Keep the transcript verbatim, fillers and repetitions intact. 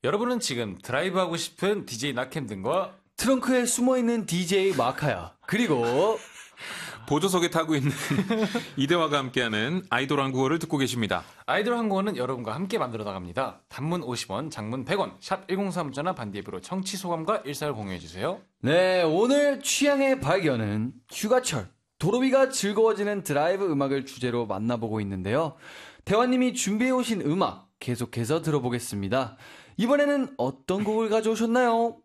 여러분은 지금 드라이브하고 싶은 디제이 낙햄 등과 트렁크에 숨어있는 디제이 마카야. 그리고 보조석에 타고 있는 이대화가 함께하는 아이돌 한국어를 듣고 계십니다. 아이돌 한국어는 여러분과 함께 만들어 나갑니다. 단문 오십 원, 장문 백 원, 샵 일공삼 전화 반디앱으로 청취 소감과 일사를 공유해주세요. 네, 오늘 취향의 발견은 휴가철, 도로비가 즐거워지는 드라이브 음악을 주제로 만나보고 있는데요. 대화님이 준비해오신 음악 계속해서 들어보겠습니다. 이번에는 어떤 곡을 가져오셨나요?